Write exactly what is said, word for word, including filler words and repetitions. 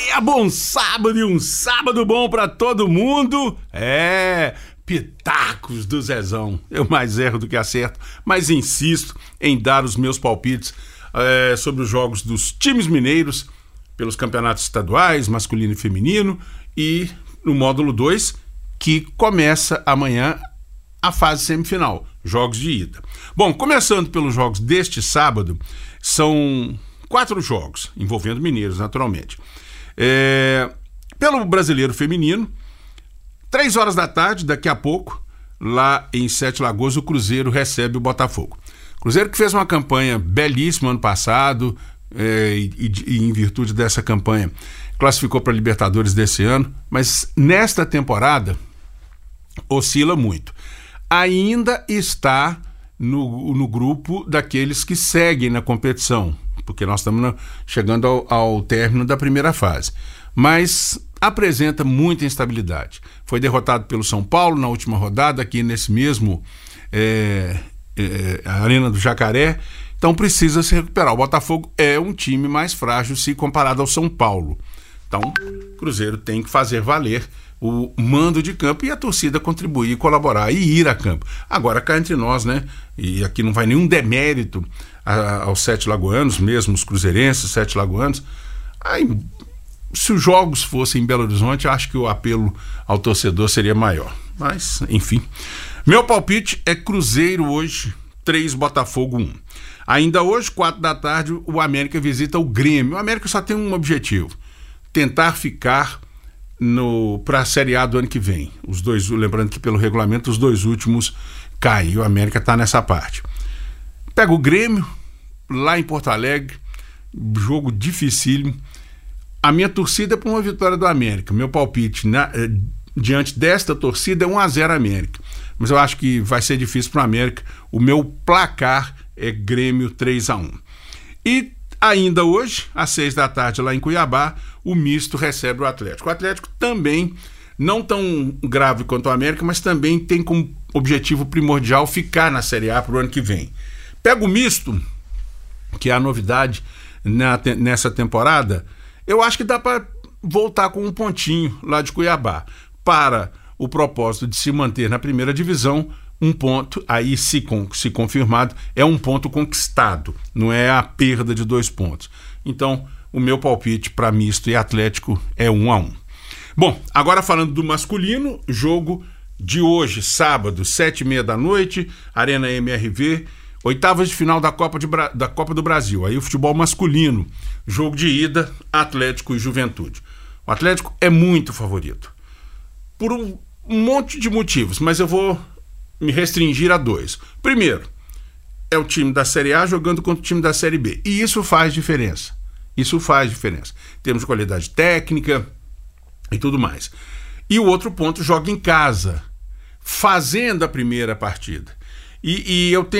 dia, bom sábado e um sábado bom pra todo mundo. É, pitacos do Zezão. Eu mais erro do que acerto, mas insisto em dar os meus palpites é, sobre os jogos dos times mineiros pelos campeonatos estaduais, masculino e feminino, e no módulo dois, que começa amanhã a fase semifinal, jogos de ida. Bom, começando pelos jogos deste sábado, são quatro jogos, envolvendo mineiros, naturalmente. É, pelo Brasileiro Feminino, três horas da tarde, daqui a pouco, lá em Sete Lagoas, o Cruzeiro recebe o Botafogo. Cruzeiro que fez uma campanha belíssima ano passado, é, e, e em virtude dessa campanha, classificou para a Libertadores desse ano, mas nesta temporada oscila muito. Ainda está no, no grupo daqueles que seguem na competição, porque nós estamos na, chegando ao, ao término da primeira fase, mas apresenta muita instabilidade. Foi derrotado pelo São Paulo na última rodada, aqui nesse mesmo é, é, Arena do Jacaré, então precisa se recuperar. O Botafogo é um time mais frágil se comparado ao São Paulo, então o Cruzeiro tem que fazer valer o mando de campo e a torcida contribuir, colaborar e ir a campo. Agora cá entre nós, né, e aqui não vai nenhum demérito a, aos sete lagoanos, mesmo os cruzeirenses, sete lagoanos. Aí, se os jogos fossem em Belo Horizonte, acho que o apelo ao torcedor seria maior, mas enfim. Meu palpite é Cruzeiro hoje, três, Botafogo um. Ainda hoje, quatro da tarde, o América visita o Grêmio. O América só tem um objetivo: tentar ficar para a Série A do ano que vem. Os dois, lembrando que pelo regulamento os dois últimos caem, e o América está nessa parte. Pega o Grêmio lá em Porto Alegre, jogo dificílimo. A minha torcida é para uma vitória do América. Meu palpite na, diante desta torcida é um a zero América, mas eu acho que vai ser difícil para o América. O meu placar é Grêmio três a um. E ainda hoje, às seis da tarde, lá em Cuiabá, o misto recebe o Atlético. O Atlético também, não tão grave quanto o América, mas também tem como objetivo primordial ficar na Série A para o ano que vem. Pega o misto, que é a novidade na, nessa temporada, eu acho que dá para voltar com um pontinho lá de Cuiabá, para o propósito de se manter na primeira divisão. Um ponto, aí se, se confirmado, é um ponto conquistado, não é a perda de dois pontos. Então, o meu palpite para misto e Atlético é um a um. Bom, agora falando do masculino, jogo de hoje, sábado, sete e meia da noite, Arena M R V, oitavas de final da Copa, de, da Copa do Brasil. Aí o futebol masculino, jogo de ida, Atlético e Juventude. O Atlético é muito favorito, por um, um monte de motivos, mas eu vou me restringir a dois. Primeiro, é o time da Série A jogando contra o time da Série B. E isso faz diferença. Isso faz diferença. Temos qualidade técnica e tudo mais. E o outro ponto, joga em casa, fazendo a primeira partida. E, e eu tenho